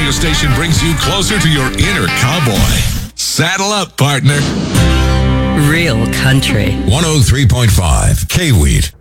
radio station brings you closer to your inner cowboy. Saddle up, partner. Real country. 103.5 K-Wheat.